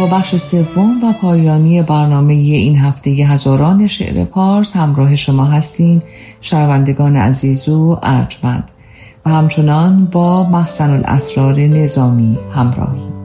با بخش سوم و پایانی برنامه این هفته هزاران شعر پارس همراه شما هستیم شنوندگان عزیز و ارجمند و همچنان با محسن الاسرار نظامی همراهیم.